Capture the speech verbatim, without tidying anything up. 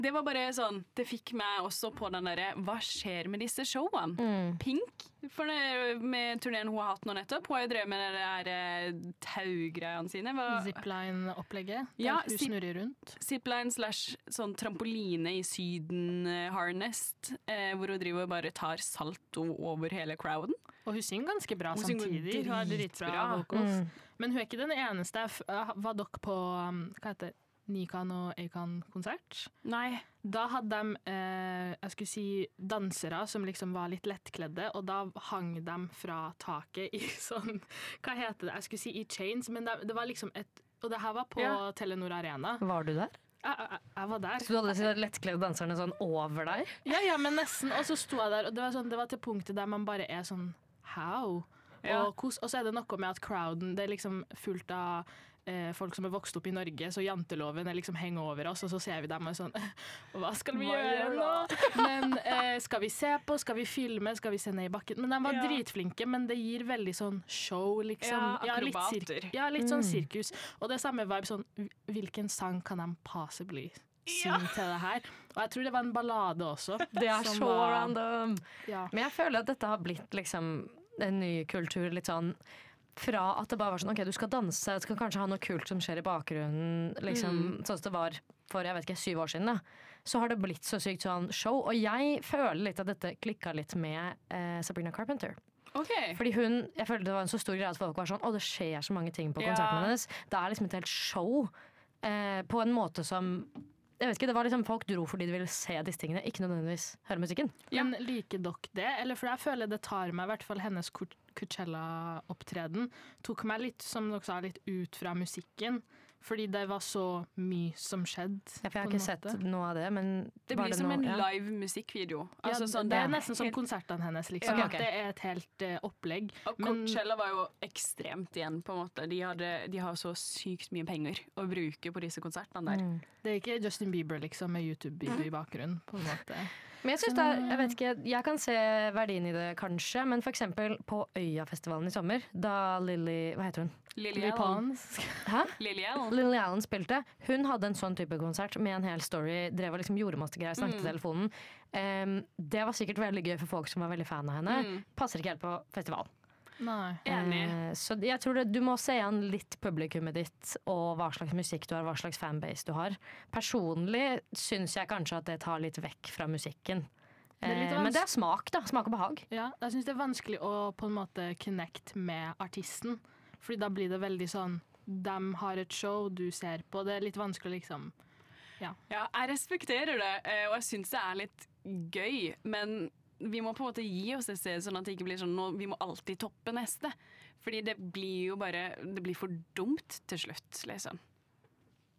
Det var bare sånn, det fikk meg også på den derre, hva skjer med disse showene? Mm. Pink, for det, med turneren hun har hatt nå nettopp, hun har jo drevet med det der eh, taugreiene sine. Hva- Zipline-opplegget, der Ja, hun zip- snurrer rundt. Zipline slash sånn trampoline i syden eh, harness, eh, hvor hun driver og bare tar salto over hele crowden. Og hun synger ganske bra Hun synger samtidig. Hun har dritbra dritbra. vocals. Men hun er ikke den eneste. F- Var dere på um, hva heter det? Nikan og Eikan-konsert? Nei. Da hadde de eh, jeg skulle si dansere som liksom var litt lettkledde, og da hang de fra taket i sånn, hva heter det, jeg skulle si i chains, men det, det var liksom et, og det her var på Ja. Telenor Arena. Var du der? Jeg, jeg, jeg var der. Så du hadde disse lettkledde danserne sånn over deg? Ja, ja, men nesten. Og så sto jeg der, og det var, sånn, det var til punktet der man bare er sånn, how? Ja. Og, kos, og så er det noe med at crowden, det er liksom fullt av eh, folk som er vokst opp i Norge, så janteloven er liksom henger over oss, og så ser vi dem og sånn, hva skal vi Hva gjøre gjør nå? Men eh, skal vi se på, skal vi filme, skal vi se ned i bakken? Men de var Ja. dritflinke, men det gir veldig sånn show, liksom. Ja, litt, akrobater. sirk- ja, litt sånn sirkus. Og det er samme vibe, sånn, hvilken sang kan de possibly synge til det her? Og jeg tror det var en ballade også. Det er som så var- random! Ja. Men jeg føler at dette har blitt liksom en ny kultur, litt sånn fra at det bare var sånn, ok, du skal danse, du skal kanskje ha noe kult som skjer i bakgrunnen, liksom, sånn som det var for, jeg vet ikke, syv år siden da. Så har det blitt så sykt sånn show, og jeg føler litt at dette klikket litt med eh, Sabrina Carpenter. Ok. Fordi hun, jeg følte det var en så stor greie at folk var sånn, å det skjer så mange ting på Ja. konsertene hennes. Det er liksom et helt show, eh, på en måte som, jeg vet ikke, det var liksom folk dro fordi de ville se disse tingene, ikke nødvendigvis høre musikken. Men liker dere det? Eller for jeg føler det tar meg, i hvert fall hennes Coach- Coachella-opptreden, tok meg litt, som dere sa, litt ut fra musikken. Fordi det var så mye som skjedde. Ja, for jeg har på en ikke sett måte. noe av det, men Det var blir som noe- en ja. live musikkvideo. Altså, ja, sånn, det er ja. nesten som konsertene hennes, liksom. Ja, At ok. det er et helt eh, opplegg. Og Men Coachella var jo ekstremt igjen, på en måte. De, hadde, de har så sykt mye penger å bruke på disse konsertene der. Mm. det er ikke Justin Bieber liksom med YouTube-video i bakgrunnen, på en måte. Men jeg synes det er, jeg vet ikke, jeg kan se verdien i det kanskje, men for eksempel på Øyafestivalen i sommer, da Lily, hva heter hun? Lily Lil Allen. Pons. Hæ? Lily Allen. Lily Allen spilte. Hun hadde en sånn type konsert med en hel story, drev og liksom gjorde masse greier, snakket i telefonen. Um, det var sikkert veldig gøy for folk som var veldig fan av henne. Passer ikke helt på festival. Nei. Enig. Eh, så jeg tror det, du må se an litt publikummet ditt og hva slags musikk du har, hva slags fanbase du har. Personlig syns jeg kanskje at det tar litt vekk fra musikken. Det er litt Eh, men det er smak, da. Smak og behag. Ja, jeg syns det er vanskelig å på en måte connect med artisten. Fordi da blir det veldig sånn de har et show, du ser på. Det er litt vanskelig liksom. Ja, jeg respekterer det, eh, og jeg syns det er litt gøy, men vi må på en måte gi oss et sted, sånn at det ikke blir sånn nå, vi må alltid toppe neste. Fordi det blir jo bare Det blir for dumt til slutt, liksom.